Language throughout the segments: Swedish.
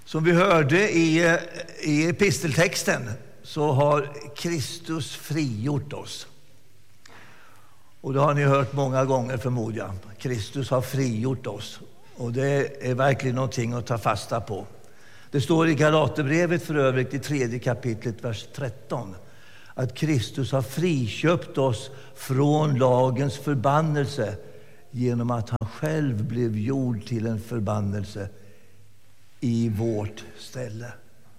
Som vi hörde i episteltexten så har Kristus frigjort oss. Och det har ni hört många gånger förmodar jag. Kristus har frigjort oss. Och det är verkligen någonting att ta fasta på. Det står i Galaterbrevet för övrigt i 3 kapitlet vers 13. Att Kristus har friköpt oss från lagens förbannelse genom att han själv blev gjord till en förbannelse i vårt ställe.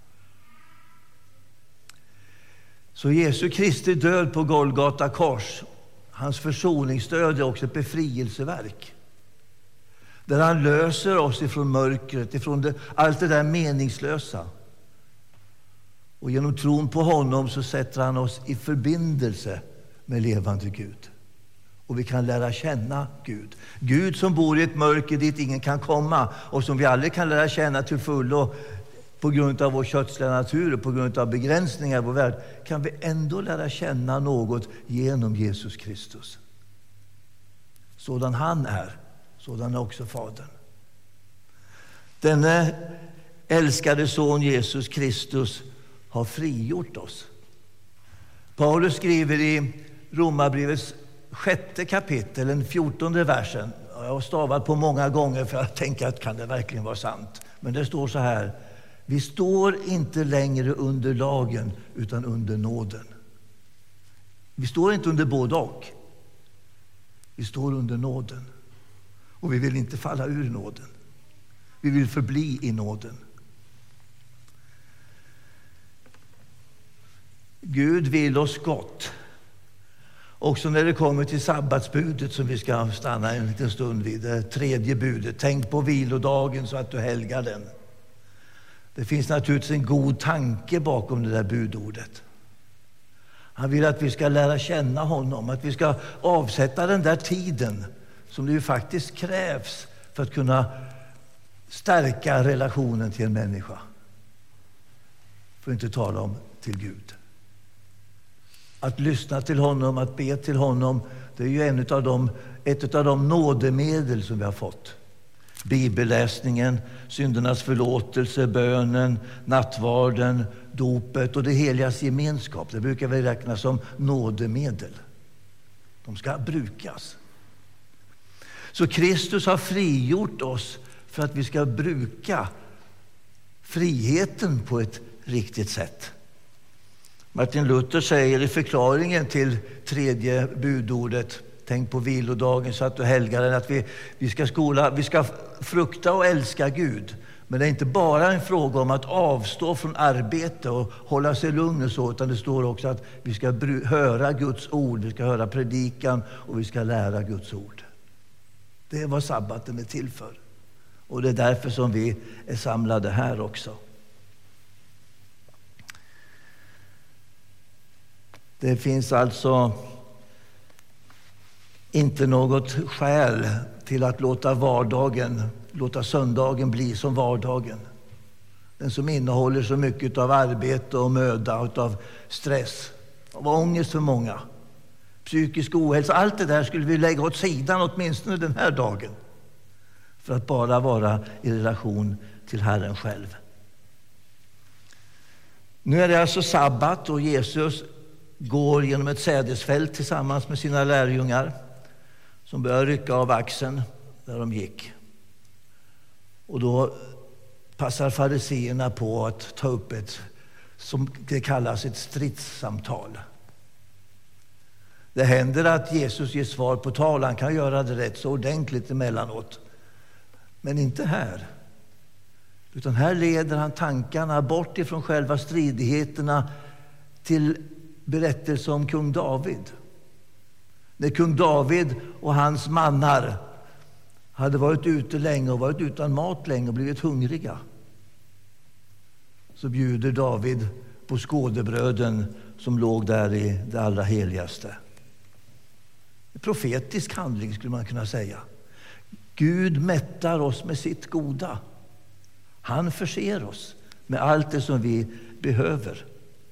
Så Jesu Kristi död på Golgata kors, hans försoningsdöd är också ett befrielseverk. Där han löser oss ifrån mörkret, ifrån allt det där meningslösa. Och genom tron på honom så sätter han oss i förbindelse med levande Gud. Och vi kan lära känna Gud. Gud som bor i ett mörker dit ingen kan komma. Och som vi aldrig kan lära känna till fullo på grund av vår kötsliga natur och på grund av begränsningar i vår värld. Kan vi ändå lära känna något genom Jesus Kristus. Sådan han är, sådan är också Fadern. Denne älskade son Jesus Kristus har frigjort oss. Paulus skriver i Romarbrevets 6 kapitel, den 14 versen. Jag har stavat på många gånger för att tänka att kan det verkligen vara sant. Men det står så här: vi står inte längre under lagen utan under nåden. Vi står inte under både och. Vi står under nåden. Och vi vill inte falla ur nåden. Vi vill förbli i nåden. Gud vill oss gott. Också när det kommer till sabbatsbudet som vi ska stanna en liten stund vid. Det 3:e budet. Tänk på vilodagen så att du helgar den. Det finns naturligtvis en god tanke bakom det där budordet. Han vill att vi ska lära känna honom. Att vi ska avsätta den där tiden som det ju faktiskt krävs för att kunna stärka relationen till en människa. För att inte tala om till Gud. Att lyssna till honom, att be till honom, det är ju ett av de nådemedel som vi har fått. Bibelläsningen, syndernas förlåtelse, bönen, nattvarden, dopet och det heligas gemenskap. Det brukar vi räkna som nådemedel. De ska brukas. Så Kristus har frigjort oss för att vi ska bruka friheten på ett riktigt sätt. Martin Luther säger i förklaringen till 3:e budordet, tänk på vilodagen så att du helgar den, att vi ska frukta och älska Gud. Men det är inte bara en fråga om att avstå från arbete och hålla sig lugn och så, utan det står också att vi ska höra Guds ord, vi ska höra predikan och vi ska lära Guds ord. Det är vad sabbaten är till för. Och det är därför som vi är samlade här också. Det finns alltså inte något skäl till att låta söndagen bli som vardagen. Den som innehåller så mycket av arbete och möda, av stress, av ångest för många, psykisk ohälsa. Allt det där skulle vi lägga åt sidan åtminstone den här dagen. För att bara vara i relation till Herren själv. Nu är det alltså sabbat och Jesus går genom ett sädesfält tillsammans med sina lärjungar som börjar rycka av axeln där de gick. Och då passar fariseerna på att ta upp som det kallas ett stridssamtal. Det händer att Jesus ger svar på tal. Han kan göra det rätt så ordentligt emellanåt. Men inte här. Utan här leder han tankarna bort ifrån själva stridigheterna till berättelse om kung David. När kung David och hans mannar hade varit ute länge och varit utan mat länge och blivit hungriga, så bjuder David på skådebröden som låg där i det allra heligaste. En profetisk handling skulle man kunna säga. Gud mättar oss med sitt goda. Han förser oss med allt det som vi behöver.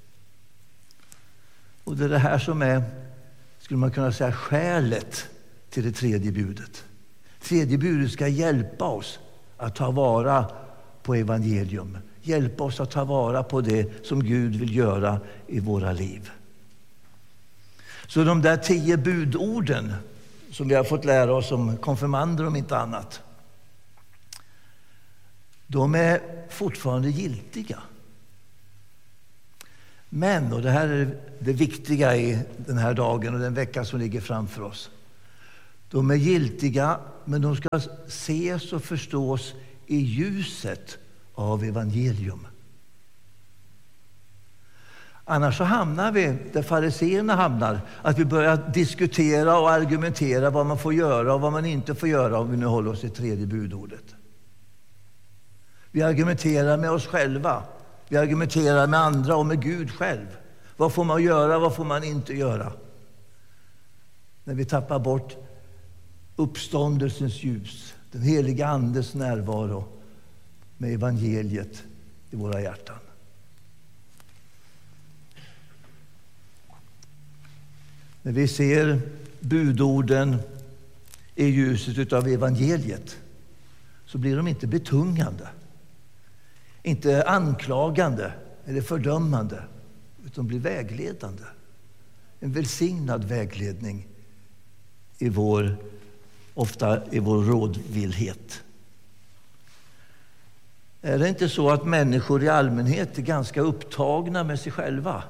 Och det är det här som är, skulle man kunna säga, skälet till det 3:e budet. 3:e budet ska hjälpa oss att ta vara på evangelium. hjälpa oss att ta vara på det som Gud vill göra i våra liv. Så de där 10 budorden som vi har fått lära oss som konfirmander om inte annat, de är fortfarande giltiga. Men, och det här är det viktiga i den här dagen och den vecka som ligger framför oss. De är giltiga, men de ska ses och förstås i ljuset av evangelium. Annars så hamnar vi där fariseerna hamnar, att vi börjar diskutera och argumentera vad man får göra och vad man inte får göra, om vi nu håller oss till 3:e budordet. Vi argumenterar med oss själva. Vi argumenterar med andra och med Gud själv. Vad får man göra, vad får man inte göra? När vi tappar bort uppståndelsens ljus, den heliga Andes närvaro med evangeliet i våra hjärtan. När vi ser budorden i ljuset av evangeliet så blir de inte betungande, inte anklagande eller fördömande, utan blir vägledande. En välsignad vägledning ofta i vår rådvillhet. Är det inte så att människor i allmänhet är ganska upptagna med sig själva?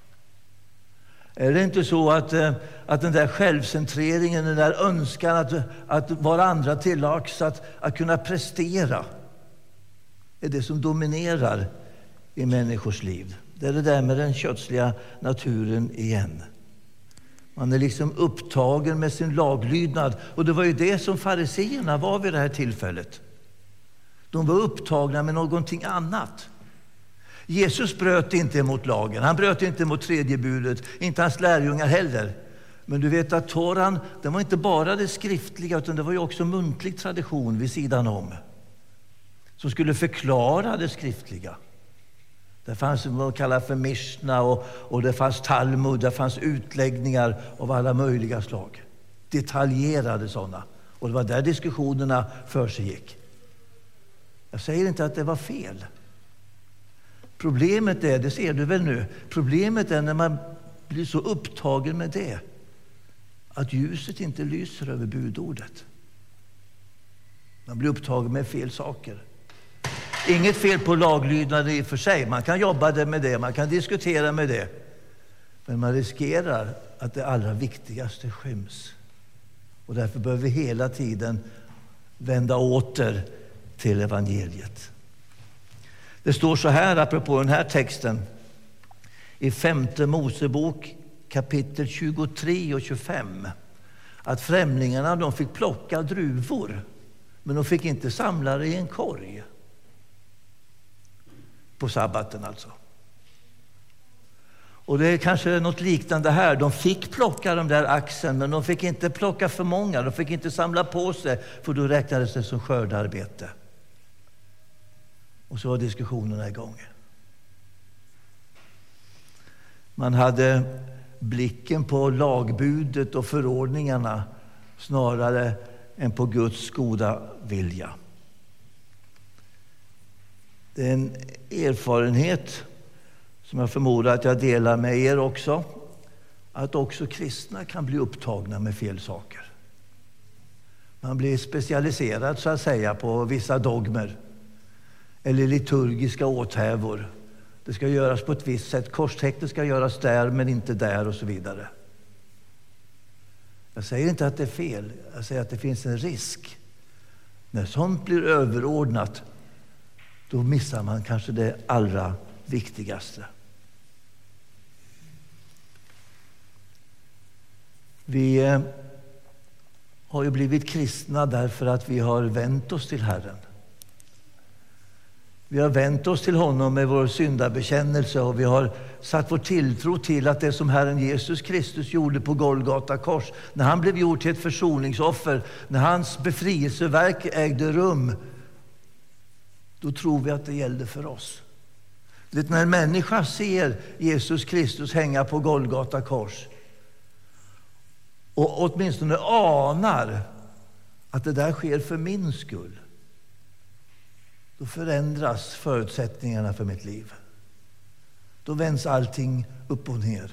Är det inte så att den där självcentreringen, den där önskan att vara andra till lags, att kunna prestera, är det som dominerar i människors liv? Det är det där med den kötsliga naturen igen. Man är liksom upptagen med sin laglydnad. Och det var ju det som fariseerna var vid det här tillfället. De var upptagna med någonting annat. Jesus bröt inte mot lagen. Han bröt inte mot 3:e budet. Inte hans lärjungar heller. Men du vet att Toran, det var inte bara det skriftliga, utan det var ju också muntlig tradition vid sidan om, som skulle förklara det skriftliga. Det fanns vad man kallar för Mishna och det fanns Talmud, det fanns utläggningar av alla möjliga slag. Detaljerade sådana. Och det var där diskussionerna för sig gick. Jag säger inte att det var fel. Problemet är, det ser du väl nu, problemet är när man blir så upptagen med det att ljuset inte lyser över budordet. Man blir upptagen med fel saker. Inget fel på laglydnaden i och för sig. Man kan jobba med det, man kan diskutera med det. Men man riskerar att det allra viktigaste skyms. Och därför behöver vi hela tiden vända åter till evangeliet. Det står så här, apropå den här texten, i 5:e Mosebok kapitel 23 och 25, att främlingarna, de fick plocka druvor, men de fick inte samla det i en korg. På sabbaten alltså. Och det är kanske något liknande här. De fick plocka de där axeln, men de fick inte plocka för många. De fick inte samla på sig, för då räknades det som skördarbete. Och så var diskussionerna igång. Man hade blicken på lagbudet och förordningarna snarare än på Guds goda vilja. Det är en erfarenhet som jag förmodar att jag delar med er också, att också kristna kan bli upptagna med fel saker. Man blir specialiserad så att säga på vissa dogmer eller liturgiska åthävor. Det ska göras på ett visst sätt. Korstecknet ska göras där men inte där och så vidare. Jag säger inte att det är fel. Jag säger att det finns en risk. När sånt blir överordnat, då missar man kanske det allra viktigaste. Vi har ju blivit kristna därför att vi har vänt oss till Herren. Vi har vänt oss till honom med vår syndabekännelse och vi har satt vår tilltro till att det som Herren Jesus Kristus gjorde på Golgata kors, när han blev gjord till ett försoningsoffer, när hans befrielseverk ägde rum, då tror vi att det gällde för oss. Det när en människa ser Jesus Kristus hänga på Golgata kors och åtminstone anar att det där sker för min skull, då förändras förutsättningarna för mitt liv. Då vänds allting upp och ner.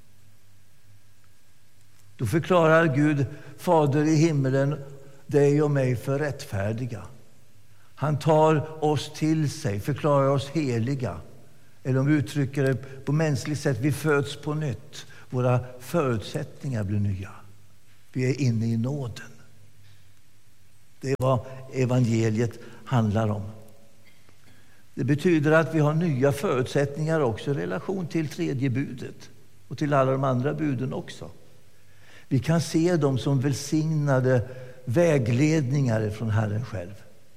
Då förklarar Gud, Fader i himmelen, dig och mig för rättfärdiga. Han tar oss till sig, förklarar oss heliga. Eller om vi uttrycker det på mänskligt sätt, vi föds på nytt. Våra förutsättningar blir nya. Vi är inne i nåden. Det är vad evangeliet handlar om. Det betyder att vi har nya förutsättningar också i relation till tredje budet. Och till alla de andra buden också. Vi kan se dem som välsignade vägledningar från Herren själv.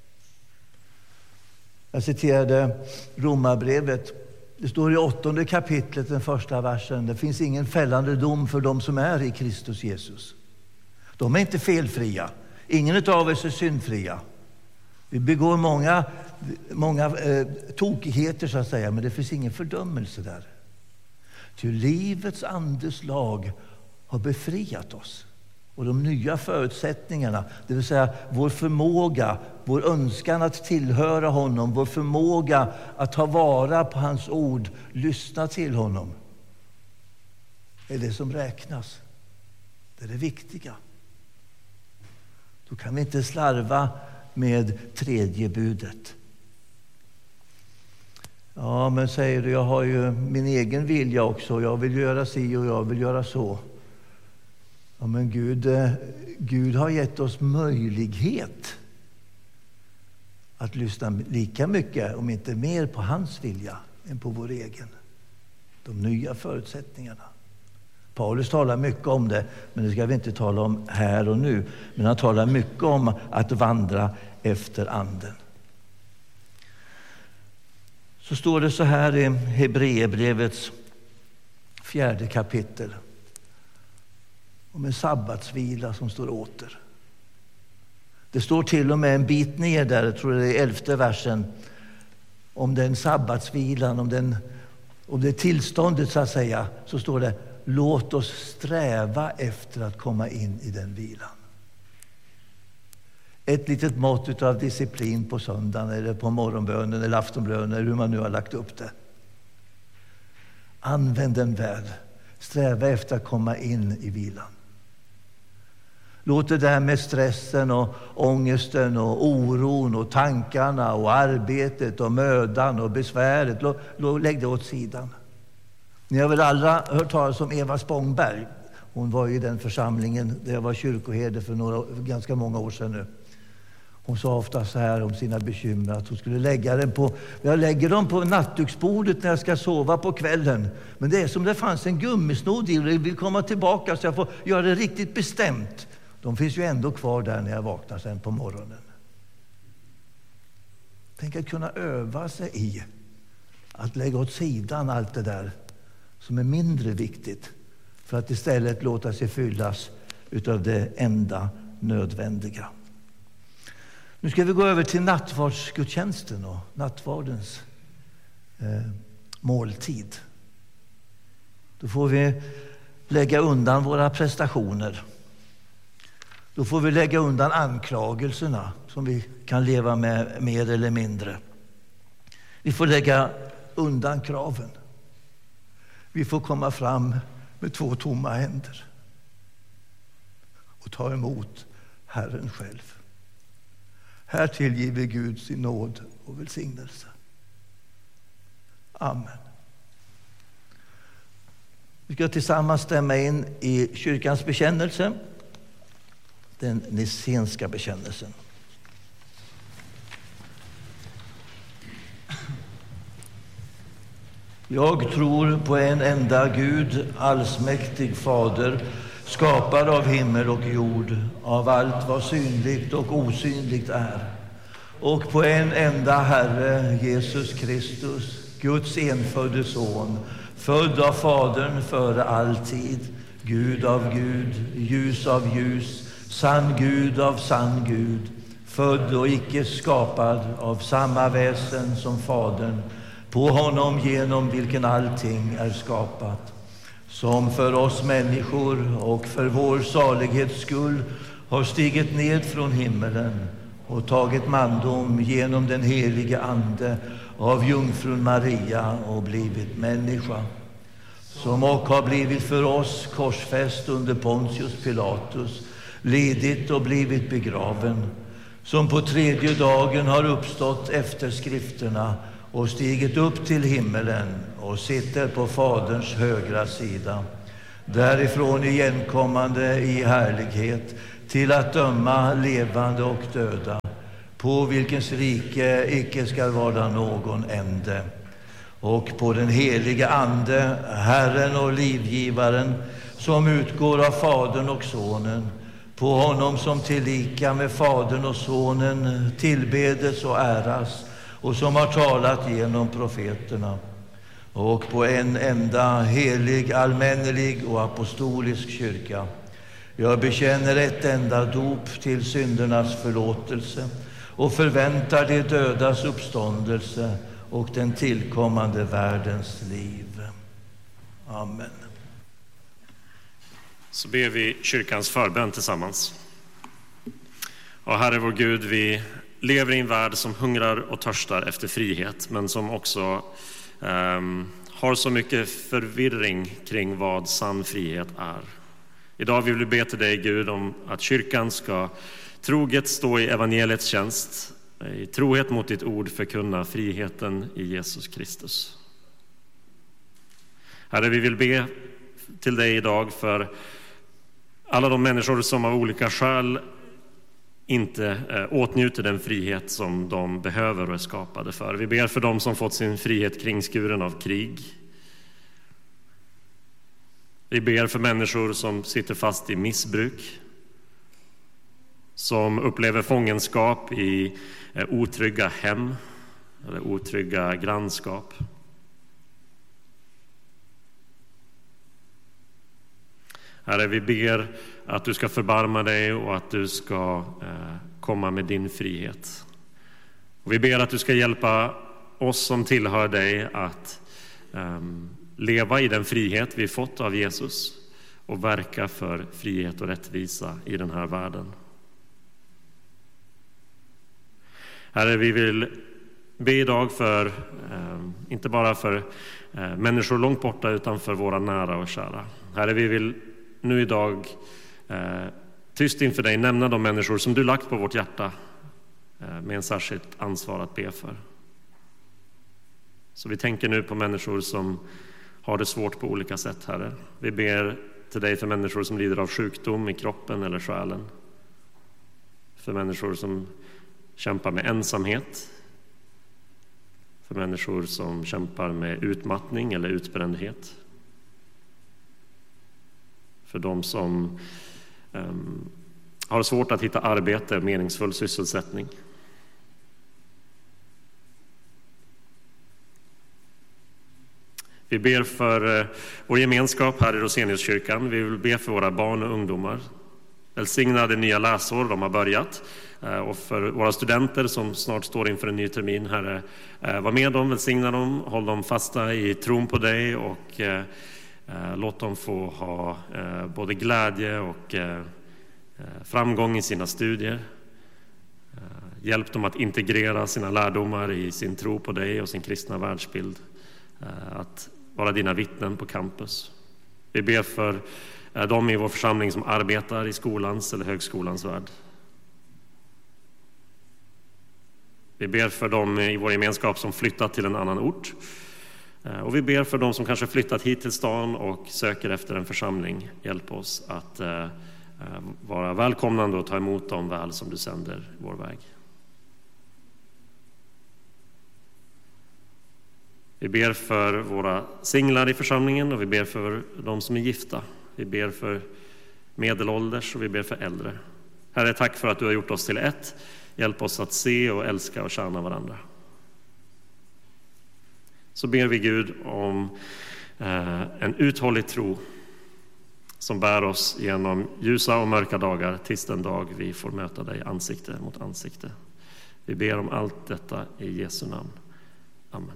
Jag citerade Romarbrevet. Det står i 8:e kapitlet, den första versen. Det finns ingen fällande dom för dem som är i Kristus Jesus. De är inte felfria. Ingen av oss är syndfria. Vi begår många tokigheter så att säga, men det finns ingen fördömelse där. Ty livets andes lag har befriat oss. Och de nya förutsättningarna, det vill säga vår förmåga, vår önskan att tillhöra honom, vår förmåga att ta vara på hans ord, lyssna till honom, är det som räknas. Det är det viktiga. Då kan vi inte slarva med tredje budet. Ja, men säger du, jag har ju min egen vilja också. Jag vill göra si och jag vill göra så. Ja, men Gud har gett oss möjlighet att lyssna lika mycket, om inte mer, på hans vilja än på vår egen. De nya förutsättningarna. Paulus talar mycket om det, men det ska vi inte tala om här och nu. Men han talar mycket om att vandra efter anden. Så står det så här i Hebreerbrevets 4:e kapitel. Om en sabbatsvila som står åter. Det står till och med en bit ner där, jag tror det är 11:e versen, om den sabbatsvilan, om det tillståndet så att säga, så står det: låt oss sträva efter att komma in i den vilan. Ett litet mått av disciplin på söndagen eller på morgonbönen eller aftonbönen, eller hur man nu har lagt upp det. Använd den väl. Sträva efter att komma in i vilan. Låt det där med stressen och ångesten och oron och tankarna och arbetet och mödan och besväret, lägg det åt sidan. Ni har väl alla hört talas om Eva Spångberg. Hon var i den församlingen där jag var kyrkoherde för ganska många år sedan nu. Hon sa ofta så här om sina bekymmer, att hon skulle lägga den på, jag lägger dem på nattduksbordet när jag ska sova på kvällen. Men det är som det fanns en gummisnodd i, och jag vill komma tillbaka så jag får göra det riktigt bestämt. De finns ju ändå kvar där när jag vaknar sen på morgonen. Tänk att kunna öva sig i att lägga åt sidan allt det där som är mindre viktigt, för att istället låta sig fyllas utav det enda nödvändiga. Nu ska vi gå över till nattvardsgudstjänsten och nattvardens måltid. Då får vi lägga undan våra prestationer. Då får vi lägga undan anklagelserna som vi kan leva med mer eller mindre. Vi får lägga undan kraven. Vi får komma fram med 2 tomma händer och ta emot Herren själv. Här tillgiver Gud sin nåd och välsignelse. Amen. Vi ska tillsammans stämma in i kyrkans bekännelse, den nicenska bekännelsen. Jag tror på en enda Gud, allsmäktig Fader, skapad av himmel och jord, av allt vad synligt och osynligt är. Och på en enda Herre, Jesus Kristus, Guds enfödde son, född av Fadern före all tid, Gud av Gud, ljus av ljus, sann Gud av sann Gud, född och icke skapad, av samma väsen som Fadern, på honom genom vilken allting är skapat, som för oss människor och för vår salighets skull har stigit ned från himmelen och tagit mandom genom den helige Ande av jungfrun Maria och blivit människa, som och har blivit för oss korsfäst under Pontius Pilatus, lidit och blivit begraven, som på tredje dagen har uppstått efter skrifterna och stigit upp till himmelen och sitter på Faderns högra sida, därifrån igenkommande i härlighet till att döma levande och döda, på vilkens rike icke skall vara någon ände, och på den helige Ande, Herren och livgivaren, som utgår av Fadern och Sonen, på honom som tillika med Fadern och Sonen tillbedes och äras, och som har talat genom profeterna, och på en enda helig, allmännelig och apostolisk kyrka. Jag bekänner ett enda dop till syndernas förlåtelse och förväntar de dödas uppståndelse och den tillkommande världens liv. Amen. Så ber vi kyrkans förbön tillsammans. Och Herre vår Gud, vi lever i en värld som hungrar och törstar efter frihet, men som också har så mycket förvirring kring vad sann frihet är. Idag vill vi be till dig, Gud, om att kyrkan ska troget stå i evangeliets tjänst, i trohet mot ditt ord förkunna friheten i Jesus Kristus. Herre, vi vill be till dig idag för alla de människor som av olika skäl inte åtnjuter den frihet som de behöver och är skapade för. Vi ber för dem som fått sin frihet kringskuren av krig. Vi ber för människor som sitter fast i missbruk, som upplever fångenskap i otrygga hem eller otrygga grannskap. Herre, vi ber att du ska förbarma dig och att du ska komma med din frihet. Och vi ber att du ska hjälpa oss som tillhör dig att leva i den frihet vi fått av Jesus och verka för frihet och rättvisa i den här världen. Herre, vi vill be idag för, inte bara för människor långt borta utan för våra nära och kära. Herre, vi vill nu idag tyst inför dig nämna de människor som du lagt på vårt hjärta med en särskilt ansvar att be för. Så vi tänker nu på människor som har det svårt på olika sätt, Herre. Vi ber till dig för människor som lider av sjukdom i kroppen eller själen. För människor som kämpar med ensamhet. För människor som kämpar med utmattning eller utbrändhet. För de som har svårt att hitta arbete, meningsfull sysselsättning. Vi ber för vår gemenskap här i Roseniuskyrkan. Vi vill be för våra barn och ungdomar. Välsigna det nya läsår de har börjat. Och för våra studenter som snart står inför en ny termin, Herre, var med dem, välsigna dem, håll dem fasta i tron på dig och låt dem få ha både glädje och framgång i sina studier. Hjälp dem att integrera sina lärdomar i sin tro på dig och sin kristna världsbild. Att vara dina vittnen på campus. Vi ber för de i vår församling som arbetar i skolans eller högskolans värld. Vi ber för dem i vår gemenskap som flyttat till en annan ort. Och vi ber för dem som kanske flyttat hit till stan och söker efter en församling. Hjälp oss att vara välkomnande och ta emot dem väl som du sänder vår väg. Vi ber för våra singlar i församlingen och vi ber för de som är gifta. Vi ber för medelålders och vi ber för äldre. Herre, tack för att du har gjort oss till ett. Hjälp oss att se och älska och tjäna varandra. Så ber vi Gud om en uthållig tro som bär oss genom ljusa och mörka dagar tills den dag vi får möta dig ansikte mot ansikte. Vi ber om allt detta i Jesu namn. Amen.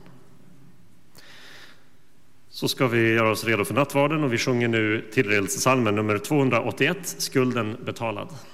Så ska vi göra oss redo för nattvarden och vi sjunger nu tillredelsesalmen nummer 281, Skulden betalad.